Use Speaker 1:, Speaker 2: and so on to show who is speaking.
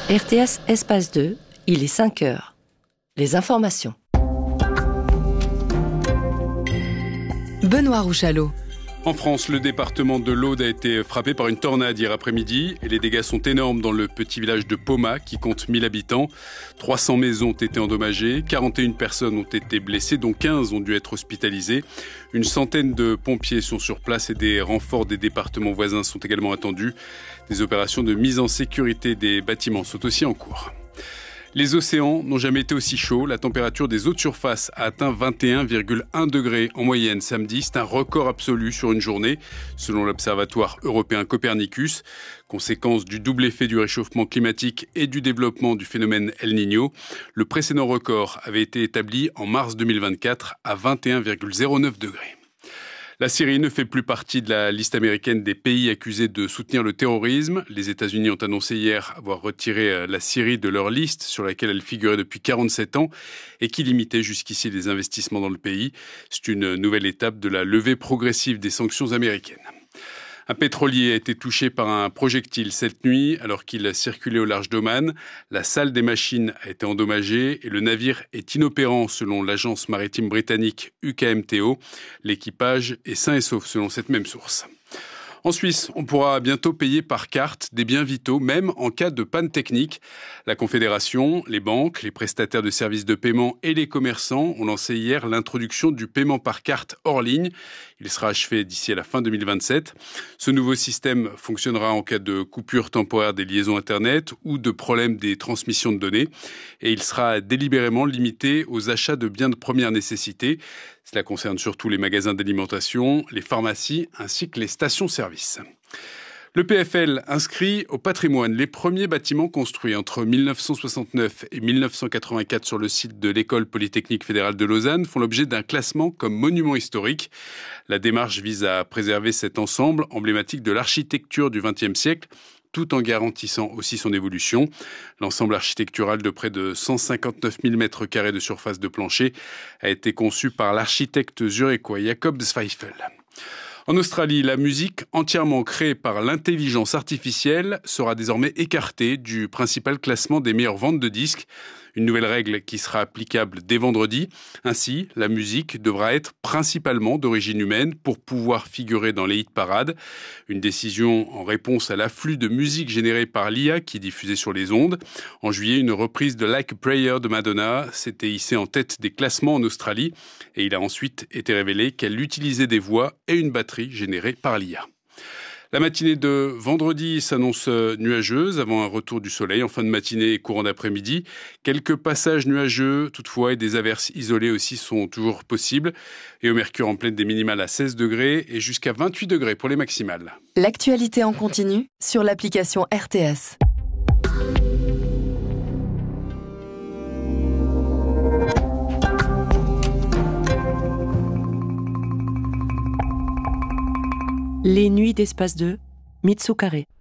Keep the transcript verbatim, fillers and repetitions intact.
Speaker 1: R T S Espace deux, il est cinq heures. Les informations.
Speaker 2: Benoît Rouchalot.
Speaker 3: En France, le département de l'Aude a été frappé par une tornade hier après-midi et les dégâts sont énormes dans le petit village de Pomat qui compte mille habitants. trois cents maisons ont été endommagées, quarante et une personnes ont été blessées, dont quinze ont dû être hospitalisées. Une centaine de pompiers sont sur place et des renforts des départements voisins sont également attendus. Des opérations de mise en sécurité des bâtiments sont aussi en cours. Les océans n'ont jamais été aussi chauds. La température des eaux de surface a atteint vingt et un virgule un degrés en moyenne samedi. C'est un record absolu sur une journée, selon l'Observatoire européen Copernicus. Conséquence du double effet du réchauffement climatique et du développement du phénomène El Niño. Le précédent record avait été établi en mars deux mille vingt-quatre à vingt et un virgule zéro neuf degrés. La Syrie ne fait plus partie de la liste américaine des pays accusés de soutenir le terrorisme. Les États-Unis ont annoncé hier avoir retiré la Syrie de leur liste sur laquelle elle figurait depuis quarante-sept ans et qui limitait jusqu'ici les investissements dans le pays. C'est une nouvelle étape de la levée progressive des sanctions américaines. Un pétrolier a été touché par un projectile cette nuit alors qu'il circulait au large d'Oman. La salle des machines a été endommagée et le navire est inopérant selon l'agence maritime britannique U K M T O. L'équipage est sain et sauf selon cette même source. En Suisse, on pourra bientôt payer par carte des biens vitaux, même en cas de panne technique. La Confédération, les banques, les prestataires de services de paiement et les commerçants ont lancé hier l'introduction du paiement par carte hors ligne. Il sera achevé d'ici à la fin deux mille vingt-sept. Ce nouveau système fonctionnera en cas de coupure temporaire des liaisons Internet ou de problème des transmissions de données. Et il sera délibérément limité aux achats de biens de première nécessité. Cela concerne surtout les magasins d'alimentation, les pharmacies ainsi que les stations-service. Le P F L inscrit au patrimoine les premiers bâtiments construits entre mille neuf cent soixante-neuf et mille neuf cent quatre-vingt-quatre sur le site de l'École polytechnique fédérale de Lausanne font l'objet d'un classement comme monument historique. La démarche vise à préserver cet ensemble emblématique de l'architecture du vingtième siècle, tout en garantissant aussi son évolution. L'ensemble architectural de près de cent cinquante-neuf mille mètres carrés de surface de plancher a été conçu par l'architecte zurichois Jakob Zweifel. En Australie, la musique entièrement créée par l'intelligence artificielle sera désormais écartée du principal classement des meilleures ventes de disques. Une nouvelle règle qui sera applicable dès vendredi. Ainsi, la musique devra être principalement d'origine humaine pour pouvoir figurer dans les hit-parades. Une décision en réponse à l'afflux de musique générée par l'I A qui diffusait sur les ondes. En juillet, une reprise de Like a Prayer de Madonna s'était hissée en tête des classements en Australie. Et il a ensuite été révélé qu'elle utilisait des voix et une batterie générée par l'I A. La matinée de vendredi s'annonce nuageuse avant un retour du soleil en fin de matinée et courant d'après-midi. Quelques passages nuageux toutefois et des averses isolées aussi sont toujours possibles. Et au mercure en pleine des minimales à seize degrés et jusqu'à vingt-huit degrés pour les maximales.
Speaker 2: L'actualité en continu sur l'application R T S.
Speaker 1: Les nuits d'Espace deux, Mitsu Carré.